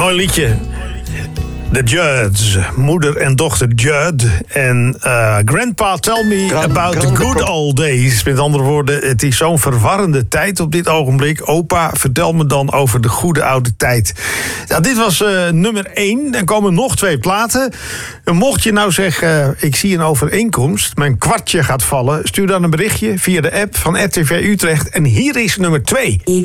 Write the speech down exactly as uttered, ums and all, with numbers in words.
Mooi liedje. The Judds, moeder en dochter Judd. En uh, Grandpa Tell Me Gran, About the Good pro- Old Days. Met andere woorden, het is zo'n verwarrende tijd op dit ogenblik. Opa, vertel me dan over de goede oude tijd. Nou, dit was uh, nummer één. Er komen nog twee platen. En mocht je nou zeggen, uh, ik zie een overeenkomst, mijn kwartje gaat vallen, stuur dan een berichtje via de app van R T V Utrecht. En hier is nummer twee.